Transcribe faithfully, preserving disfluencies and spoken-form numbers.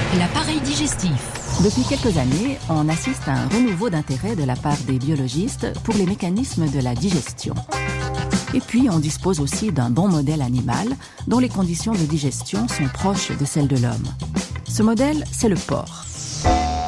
L'appareil digestif. Depuis quelques années, on assiste à un renouveau d'intérêt de la part des biologistes pour les mécanismes de la digestion. Et puis, on dispose aussi d'un bon modèle animal dont les conditions de digestion sont proches de celles de l'homme. Ce modèle, c'est le porc.